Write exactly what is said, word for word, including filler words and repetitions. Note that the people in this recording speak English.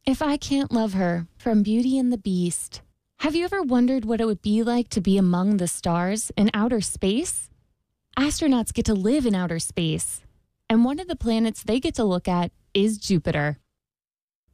If I Can't Love Her from Beauty and the Beast. Have you ever wondered what it would be like to be among the stars in outer space? Astronauts get to live in outer space, and one of the planets they get to look at is Jupiter.